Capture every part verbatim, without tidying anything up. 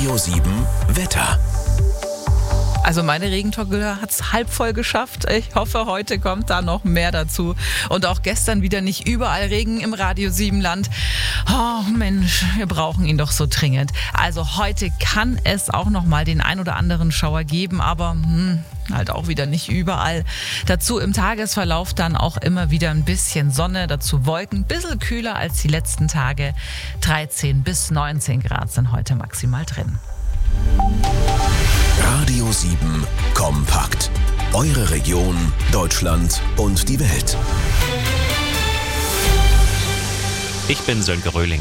Radio sieben Wetter. Also meine Regentoggler hat es halb voll geschafft. Ich hoffe, heute kommt da noch mehr dazu. Und auch gestern wieder nicht überall Regen im Radio sieben Land. Oh Mensch, wir brauchen ihn doch so dringend. Also heute kann es auch noch mal den ein oder anderen Schauer geben, aber hm, halt auch wieder nicht überall. Dazu im Tagesverlauf dann auch immer wieder ein bisschen Sonne, dazu Wolken, ein bisschen kühler als die letzten Tage. dreizehn bis neunzehn Grad sind heute maximal drin. Radio sieben kompakt. Eure Region, Deutschland und die Welt. Ich bin Sönke Röhling.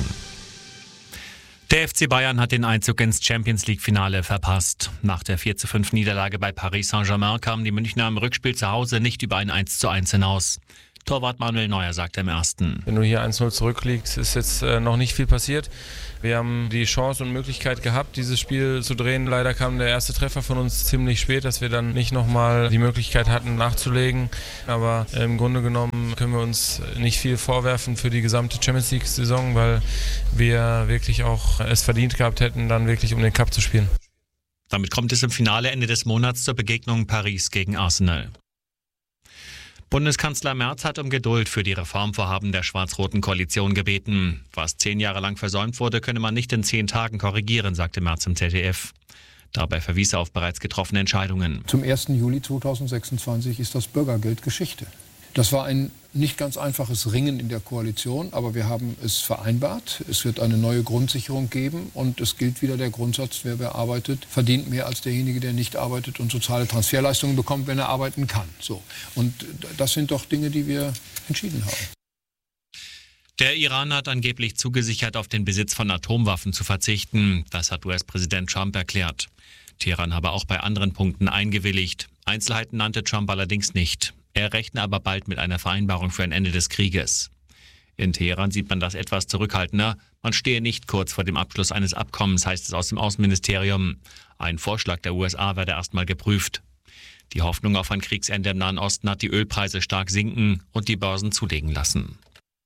Der F C Bayern hat den Einzug ins Champions-League-Finale verpasst. Nach der vier zu fünf Niederlage bei Paris Saint-Germain kamen die Münchner im Rückspiel zu Hause nicht über ein eins zu eins hinaus. Torwart Manuel Neuer sagte im ersten: Wenn du hier eins null zurückliegst, ist jetzt äh, noch nicht viel passiert. Wir haben die Chance und Möglichkeit gehabt, dieses Spiel zu drehen. Leider kam der erste Treffer von uns ziemlich spät, dass wir dann nicht nochmal die Möglichkeit hatten, nachzulegen. Aber äh, im Grunde genommen können wir uns nicht viel vorwerfen für die gesamte Champions-League-Saison, weil wir wirklich auch es verdient gehabt hätten, dann wirklich um den Cup zu spielen. Damit kommt es im Finale Ende des Monats zur Begegnung Paris gegen Arsenal. Bundeskanzler Merz hat um Geduld für die Reformvorhaben der schwarz-roten Koalition gebeten. Was zehn Jahre lang versäumt wurde, könne man nicht in zehn Tagen korrigieren, sagte Merz im Z D F. Dabei verwies er auf bereits getroffene Entscheidungen. Zum ersten Juli zweitausendsechsundzwanzig ist das Bürgergeld Geschichte. Das war ein nicht ganz einfaches Ringen in der Koalition, aber wir haben es vereinbart. Es wird eine neue Grundsicherung geben und es gilt wieder der Grundsatz, wer wer arbeitet, verdient mehr als derjenige, der nicht arbeitet und soziale Transferleistungen bekommt, wenn er arbeiten kann. So. Und das sind doch Dinge, die wir entschieden haben. Der Iran hat angeblich zugesichert, auf den Besitz von Atomwaffen zu verzichten. Das hat U S-Präsident Trump erklärt. Teheran habe auch bei anderen Punkten eingewilligt. Einzelheiten nannte Trump allerdings nicht. Er rechne aber bald mit einer Vereinbarung für ein Ende des Krieges. In Teheran sieht man das etwas zurückhaltender. Man stehe nicht kurz vor dem Abschluss eines Abkommens, heißt es aus dem Außenministerium. Ein Vorschlag der U S A werde erstmal geprüft. Die Hoffnung auf ein Kriegsende im Nahen Osten hat die Ölpreise stark sinken und die Börsen zulegen lassen.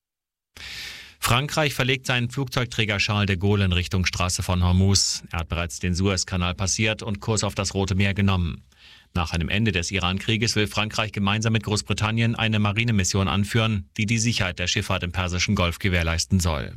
Frankreich verlegt seinen Flugzeugträger Charles de Gaulle in Richtung Straße von Hormuz. Er hat bereits den Suezkanal passiert und Kurs auf das Rote Meer genommen. Nach einem Ende des Iran-Krieges will Frankreich gemeinsam mit Großbritannien eine Marinemission anführen, die die Sicherheit der Schifffahrt im Persischen Golf gewährleisten soll.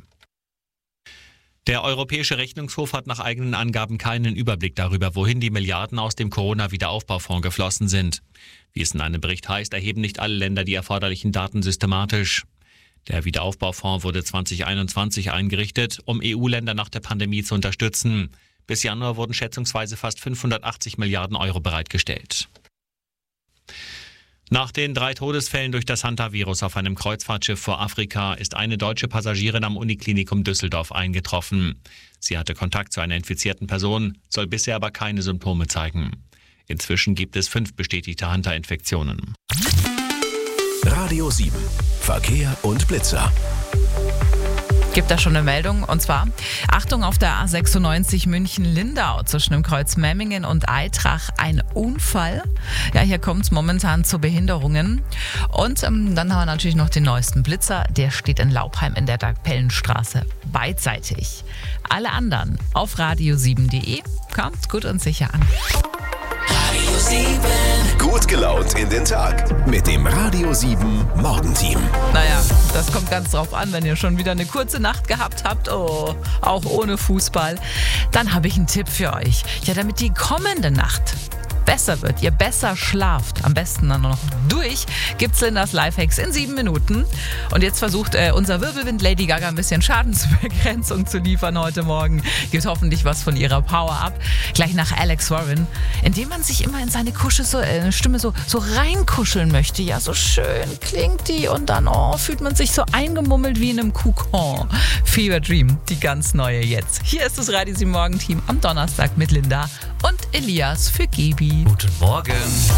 Der Europäische Rechnungshof hat nach eigenen Angaben keinen Überblick darüber, wohin die Milliarden aus dem Corona-Wiederaufbaufonds geflossen sind. Wie es in einem Bericht heißt, erheben nicht alle Länder die erforderlichen Daten systematisch. Der Wiederaufbaufonds wurde zwanzig einundzwanzig eingerichtet, um E U-Länder nach der Pandemie zu unterstützen. Bis Januar wurden schätzungsweise fast fünfhundertachtzig Milliarden Euro bereitgestellt. Nach den drei Todesfällen durch das Hantavirus auf einem Kreuzfahrtschiff vor Afrika ist eine deutsche Passagierin am Uniklinikum Düsseldorf eingetroffen. Sie hatte Kontakt zu einer infizierten Person, soll bisher aber keine Symptome zeigen. Inzwischen gibt es fünf bestätigte Hanta-Infektionen. Radio sieben. Verkehr und Blitzer. Gibt da schon eine Meldung, und zwar Achtung auf der A sechsundneunzig München-Lindau zwischen dem Kreuz Memmingen und Eitrach ein Unfall. Ja, hier kommt es momentan zu Behinderungen. Und ähm, dann haben wir natürlich noch den neuesten Blitzer, der steht in Laubheim in der Dagpellenstraße beidseitig. Alle anderen auf radio sieben punkt de, kommt gut und sicher an. Radio sieben. Gut gelaunt in den Tag mit dem Radio sieben Morgenteam. Naja, das kommt ganz drauf an, wenn ihr schon wieder eine kurze Nacht gehabt habt, oh, auch ohne Fußball, dann habe ich einen Tipp für euch. Ja, damit die kommende Nacht besser wird, ihr besser schlaft, am besten dann noch durch, gibt's Lindas Lifehacks in sieben Minuten. Und jetzt versucht äh, unser Wirbelwind Lady Gaga ein bisschen Schadensbegrenzung zu liefern heute Morgen. Gibt hoffentlich was von ihrer Power ab. Gleich nach Alex Warren, indem man sich immer in seine Kusche so, äh, Stimme so, so reinkuscheln möchte. Ja, so schön klingt die und dann oh, fühlt man sich so eingemummelt wie in einem Kokon. Fever Dream, die ganz neue jetzt. Hier ist das Radio sieben Morgenteam am Donnerstag mit Linda und Elias für Gebi. Guten Morgen.